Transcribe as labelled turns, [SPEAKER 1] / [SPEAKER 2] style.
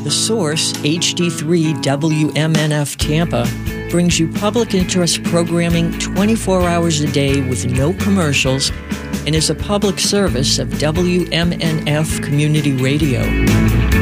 [SPEAKER 1] The Source, HD3 WMNF Tampa, brings you public interest programming 24 hours a day with no commercials and is a public service of WMNF Community Radio.